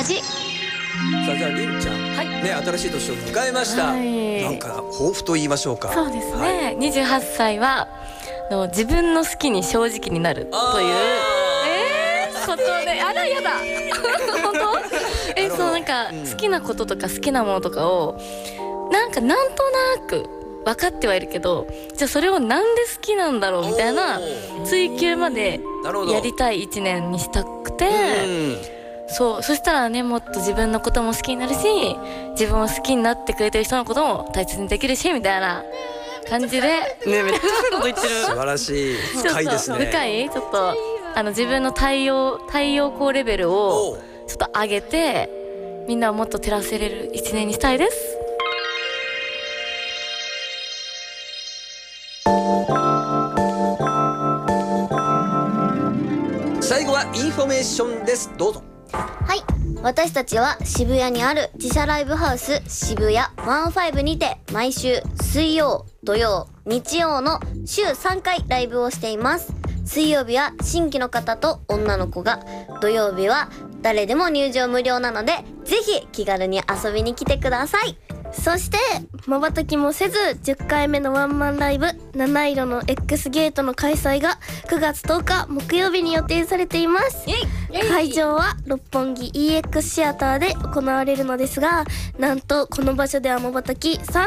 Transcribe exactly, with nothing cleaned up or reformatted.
ラジ。 さあじゃありんちゃん、 はいね、新しい年を迎えました、 はい、 なんか抱負と言いましょうか。 そうですね、 はい、 にじゅうはっさいはの自分の好きに正直になるというえー、ことで、あらやだ本当えそうなんか、うん、好きなこととか好きなものとかをなんかなんとなく分かってはいるけど、じゃあそれをなんで好きなんだろうみたいな追求までやりたいいちねんにしたくて、そうそしたらね、もっと自分のことも好きになるし、自分を好きになってくれてる人のことも大切にできるしみたいな感じでね、めっちゃ深いこと言ってる。 素晴らしい、深いですね。 深い、ちょっとあの自分の太陽太陽光レベルをちょっと上げて、みんなをもっと照らせれるいちねんにしたいです。 最後はインフォメーションです。どうぞ。 はい、私たちは渋谷にある自社ライブハウス渋谷ワンファイブにて毎週水曜、土曜、日曜の週さんかいライブをしています。水曜日は新規の方と女の子が、土曜日は誰でも入場無料なので、ぜひ気軽に遊びに来てください。 そして瞬きもせずじゅっかいめのワンマンライブ七色の X ゲートの開催がくがつとおか木曜日に予定されています。会場は六本木 イーエックス シアターで行われるのですが、なんとこの場所では瞬き